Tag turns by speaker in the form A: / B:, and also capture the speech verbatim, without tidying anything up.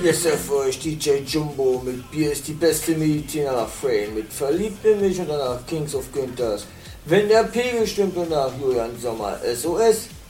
A: Hier ist für euch D J Jumbo mit Bier ist die beste Medizin nach Frame, mit Verliebt in mich und danach Kings of Günthers. Wenn der Pegel stimmt und nach Julian Sommer S O S.